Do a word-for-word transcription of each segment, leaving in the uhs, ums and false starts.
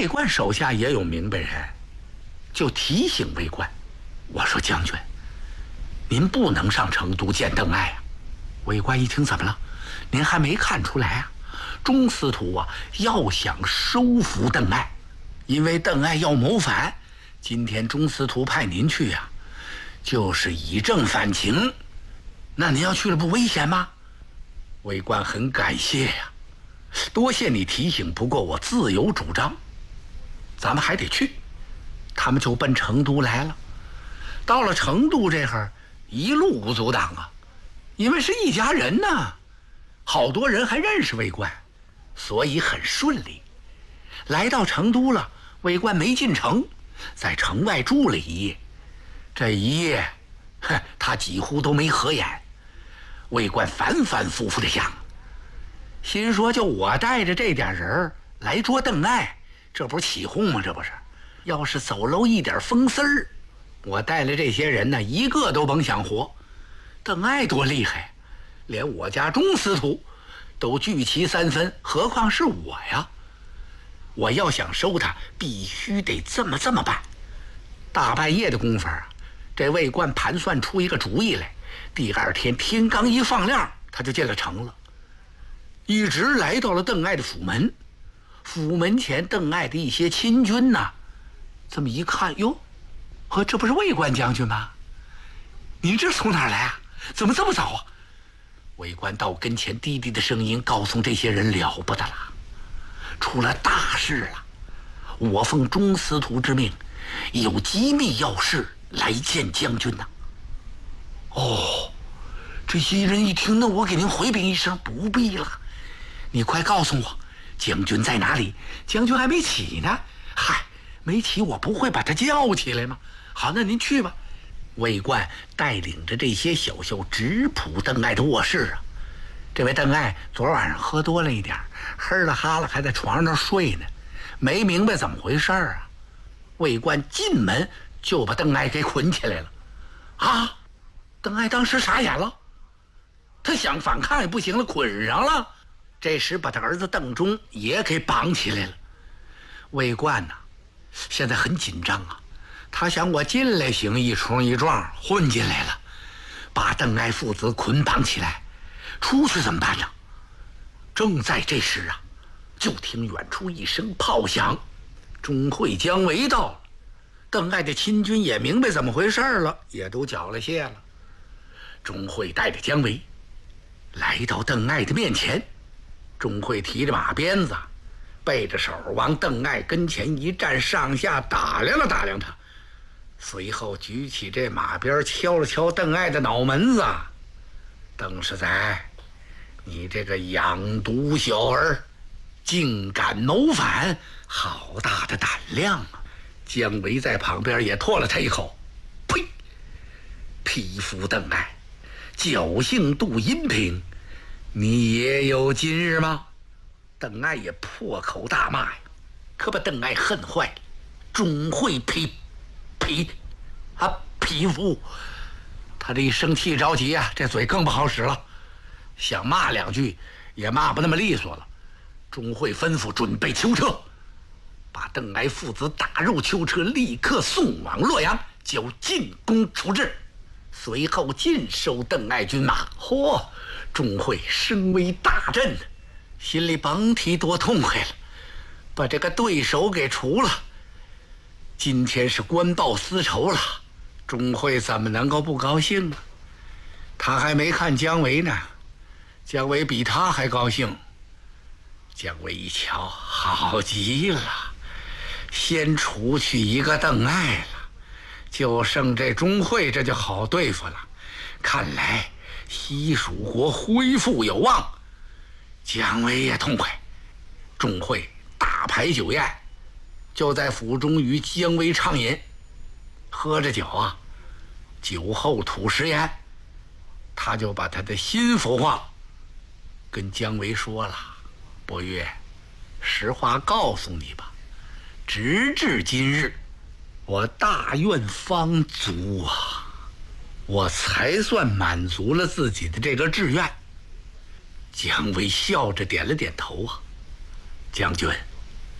魏冠手下也有明白人，就提醒魏冠，我说将军，您不能上成都见邓艾啊。魏冠一听，怎么了？您还没看出来啊？钟司徒啊，要想收服邓艾，因为邓艾要谋反，今天钟司徒派您去呀、啊，就是以正反情。那您要去了不危险吗？魏冠很感谢呀、啊，多谢你提醒，不过我自有主张，咱们还得去。他们就奔成都来了。到了成都这会儿，一路无阻挡啊，因为是一家人呢、啊，好多人还认识魏冠，所以很顺利。来到成都了，魏冠没进城，在城外住了一夜。这一夜，哼，他几乎都没合眼。魏冠反反复复的想，心说就我带着这点人来捉邓艾，这不是起哄吗？这不是，要是走漏一点风丝儿，我带来这些人呢，一个都甭想活。邓艾多厉害，连我家钟司徒都惧其三分，何况是我呀？我要想收他，必须得这么这么办。大半夜的功夫啊，这魏冠盘算出一个主意来。第二天天刚一放亮，他就进了城了，一直来到了邓艾的府门。府门前，邓艾的一些亲军呐，这么一看，哟，呵，这不是魏冠将军吗？您这从哪儿来啊？怎么这么早啊？魏冠到跟前，低低的声音告诉这些人，了不得了，出了大事了！我奉钟司徒之命，有机密要事来见将军呐、啊。哦，这些人一听，那我给您回禀一声，不必了，你快告诉我将军在哪里？将军还没起呢。嗨，没起我不会把他叫起来吗？好，那您去吧。魏冠带领着这些小校直扑邓艾的卧室啊。这位邓艾昨晚上喝多了一点，嘿了哈了还在床上那睡呢，没明白怎么回事啊。魏冠进门就把邓艾给捆起来了。啊！邓艾当时傻眼了，他想反抗也不行了，捆上了。这时把他儿子邓忠也给绑起来了。魏冠呐、啊，现在很紧张啊，他想我进来行一冲一撞混进来了，把邓艾父子捆绑起来，出去怎么办呢？正在这时啊，就听远处一声炮响，钟会姜维到了。邓艾的亲军也明白怎么回事了，也都缴了械了。钟会带着姜维来到邓艾的面前，钟会提着马鞭子，背着手往邓艾跟前一站，上下打量了打量他，随后举起这马鞭敲了敲邓艾的脑门子。邓世载，你这个养犊小儿，竟敢谋反，好大的胆量啊！姜维在旁边也唾了他一口，呸！匹夫邓艾，侥幸渡阴平，你也有今日吗？邓艾也破口大骂呀，可把邓艾恨坏了。钟会匹匹啊匹夫，他这一生气着急啊，这嘴更不好使了，想骂两句也骂不那么利索了。钟会吩咐准备囚车，把邓艾父子打入囚车，立刻送往洛阳，交进宫处置。随后尽收邓艾军马。嚯，钟会声威大振，心里甭提多痛快了，把这个对手给除了。今天是官报私仇了，钟会怎么能够不高兴呢？他还没看姜维呢，姜维比他还高兴。姜维一瞧，好极了，先除去一个邓艾了，就剩这钟会，这就好对付了。看来西蜀国恢复有望。姜维也痛快，钟会大排酒宴，就在府中与姜维畅饮。喝着酒啊，酒后吐实言，他就把他的心腹话跟姜维说了。伯约，实话告诉你吧，直至今日，我大愿方足啊，我才算满足了自己的这个志愿。姜维笑着点了点头啊，将军，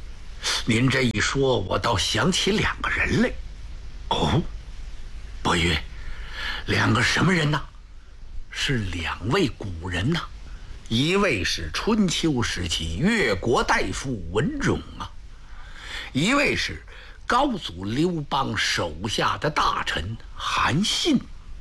您这一说，我倒想起两个人来。哦，伯约，两个什么人呢？是两位古人呐，一位是春秋时期越国大夫文种啊，一位是高祖刘邦手下的大臣韩信。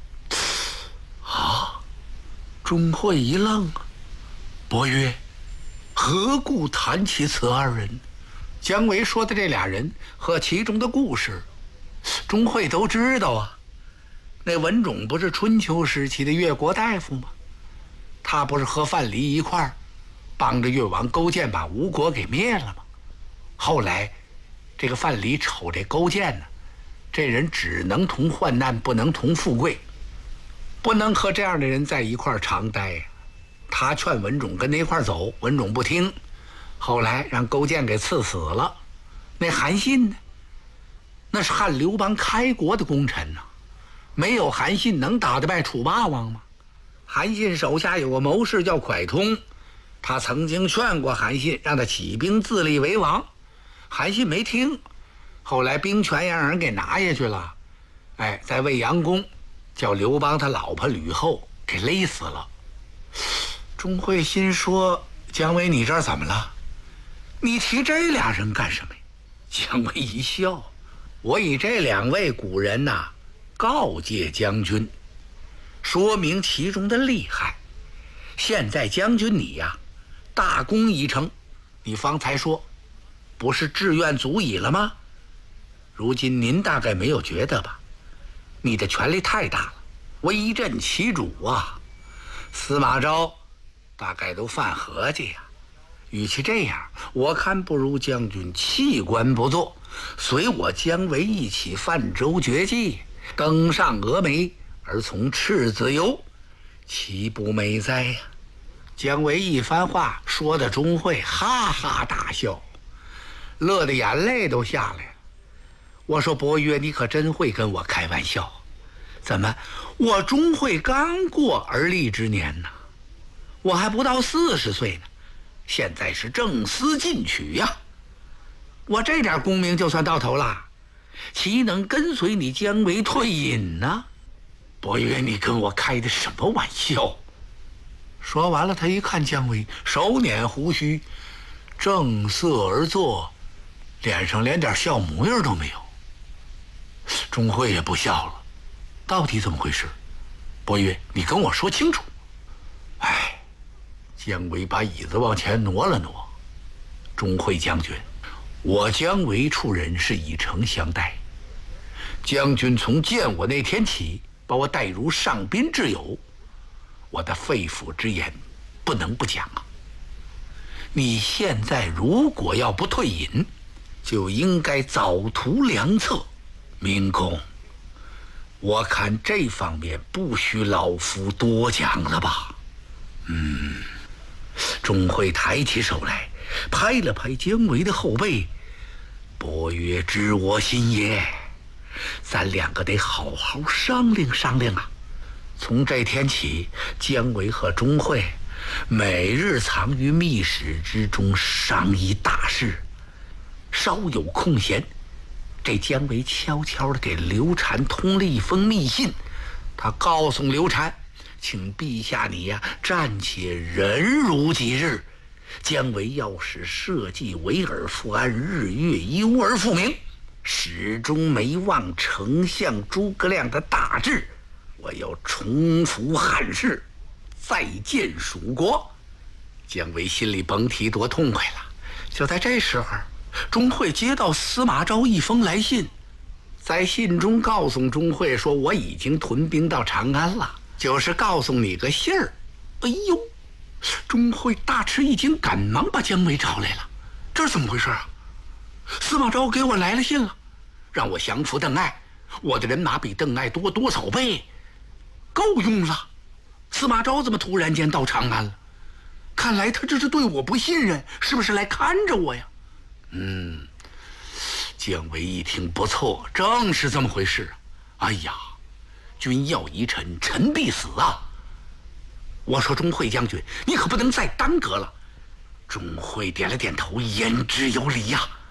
啊，钟会一愣啊，伯约，何故谈起此二人？姜维说的这俩人和其中的故事，钟会都知道啊。那文种不是春秋时期的越国大夫吗？他不是和范蠡一块儿帮着越王勾践把吴国给灭了吗？后来这个范蠡瞅这勾践呢，这人只能同患难，不能同富贵，不能和这样的人在一块儿常待呀。他劝文种跟他一块儿走，文种不听，后来让勾践给赐死了。那韩信呢？那是汉刘邦开国的功臣呐、啊，没有韩信能打得败楚霸王吗？韩信手下有个谋士叫蒯通，他曾经劝过韩信，让他起兵自立为王，韩信没听，后来兵权让人给拿下去了。哎，在未央宫叫刘邦他老婆吕后给勒死了。钟会心说：姜维，你这儿怎么了？你提这俩人干什么呀？姜维一笑：我以这两位古人呐、啊，告诫将军，说明其中的厉害。现在将军你呀、啊，大功已成，你方才说不是志愿足矣了吗？如今您大概没有觉得吧？你的权力太大了，威震其主啊！司马昭大概都犯合计呀。与其这样，我看不如将军弃官不做，随我姜维一起泛舟绝迹，登上峨眉而从赤子游，岂不美哉呀？姜维一番话说的钟会哈哈大笑，乐得眼泪都下来了。我说伯约，你可真会跟我开玩笑，怎么我钟会刚过而立之年呢？我还不到四十岁呢，现在是正思进取呀、啊！我这点功名就算到头了，岂能跟随你姜维退隐呢？伯约，你跟我开的什么玩笑？说完了，他一看姜维，手捻胡须，正色而坐，脸上连点笑模样都没有。钟会也不笑了，到底怎么回事？伯约，你跟我说清楚。哎，姜维把椅子往前挪了挪。钟会将军，我姜维处人是以诚相待，将军从见我那天起，把我待如上宾之友，我的肺腑之言不能不讲啊。你现在如果要不退隐，就应该早图良策。明公，我看这方面不需老夫多讲了吧。嗯。钟会抬起手来，拍了拍姜维的后背。伯约知我心也，咱两个得好好商量商量啊。从这天起，姜维和钟会每日藏于密室之中商议大事，稍有空闲，这姜维悄悄地给刘禅通了一封密信，他告诉刘禅，请陛下你呀、啊，暂且忍辱几日。姜维要使社稷维尔复安，日月忧而复明，始终没忘丞相诸葛亮的大志。我要重复汉室，再建蜀国。姜维心里甭提多痛快了。就在这时候，钟会接到司马昭一封来信，在信中告诉钟会说，我已经屯兵到长安了，就是告诉你个信儿。哎呦，钟会大吃一惊，赶忙把姜维找来了。这是怎么回事啊？司马昭给我来了信了，让我降服邓艾，我的人马比邓艾多多少倍，够用了。司马昭怎么突然间到长安了？看来他这是对我不信任，是不是来看着我呀？嗯，姜维一听不错，正是这么回事。哎呀，君要疑臣，臣必死啊！我说钟会将军，你可不能再耽搁了。钟会点了点头，言之有理呀、啊。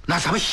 那咱们